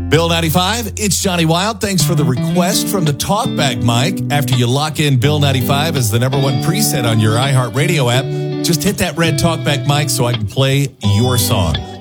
Bill 95, it's Johnny Wild. Thanks for the request from the Talkback mic. After you lock in Bill 95 as the number one preset on your iHeartRadio app, just hit that red Talkback mic so I can play your song.